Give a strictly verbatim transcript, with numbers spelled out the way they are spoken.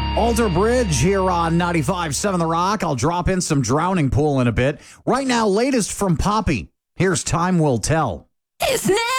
Alter Bridge here on ninety-five point seven The Rock. I'll drop in some Drowning Pool in a bit. Right now, latest from Poppy. Here's Time Will Tell. It's now.